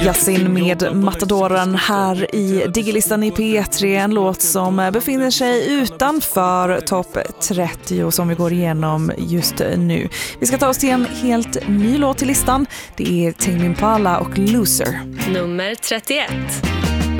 Yasin med Matadoren här i Digilistan i P3, en låt som befinner sig utanför topp 30 som vi går igenom just nu. Vi ska ta oss till en helt ny låt till listan. Det är Tame Impala och Loser. Nummer 31.